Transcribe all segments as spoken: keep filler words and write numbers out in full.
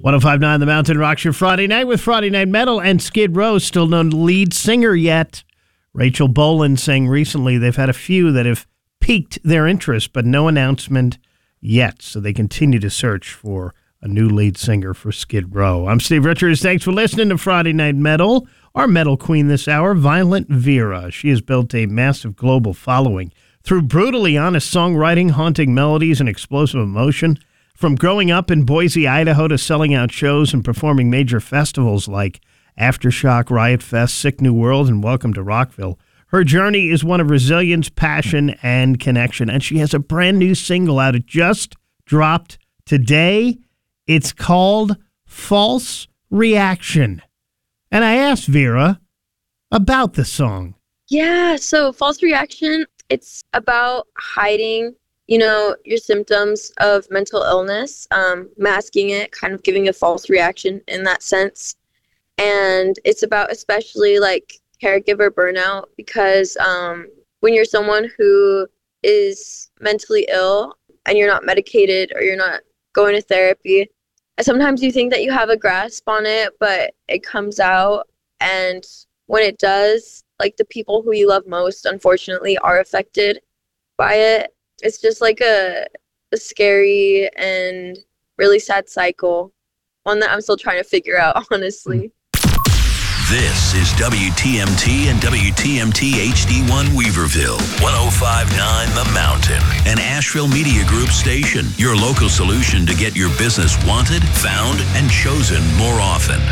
one oh five point nine The Mountain rocks your Friday night with Friday Night Metal, and Skid Row, still no lead singer yet. Rachel Bolan saying recently they've had a few that have piqued their interest, but no announcement yet. So they continue to search for a new lead singer for Skid Row. I'm Steve Richards. Thanks for listening to Friday Night Metal. Our metal queen this hour, Violent Vera. She has built a massive global following through brutally honest songwriting, haunting melodies, and explosive emotion. From growing up in Boise, Idaho, to selling out shows and performing major festivals like Aftershock, Riot Fest, Sick New World, and Welcome to Rockville, her journey is one of resilience, passion, and connection. And she has a brand new single out. It just dropped today. It's called False Reaction. And I asked Vera about the song. Yeah, so False Reaction, it's about hiding, you know, your symptoms of mental illness, um, masking it, kind of giving a false reaction in that sense. And it's about especially like caregiver burnout, because um, when you're someone who is mentally ill and you're not medicated or you're not going to therapy, sometimes you think that you have a grasp on it, but it comes out. And when it does, like the people who you love most, unfortunately, are affected by it. It's just like a, a scary and really sad cycle. One that I'm still trying to figure out, honestly. This is W T M T and W T M T H D one Weaverville, one oh five point nine The Mountain, an Asheville Media Group station, your local solution to get your business wanted, found, and chosen more often.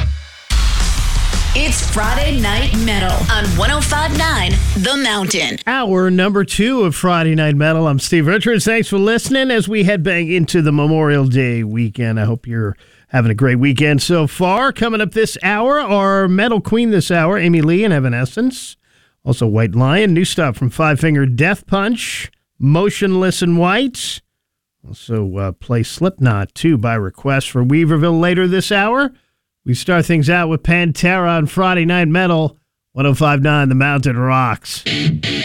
It's Friday Night Metal on one oh five point nine The Mountain. Hour number two of Friday Night Metal. I'm Steve Richards. Thanks for listening as we head back into the Memorial Day weekend. I hope you're having a great weekend so far. Coming up this hour, our metal queen this hour, Amy Lee and Evanescence. Also White Lion, new stuff from Five Finger Death Punch, Motionless in White. Also uh, play Slipknot, too, by request for Weaverville later this hour. We start things out with Pantera on Friday Night Metal. one oh five point nine The Mountain rocks.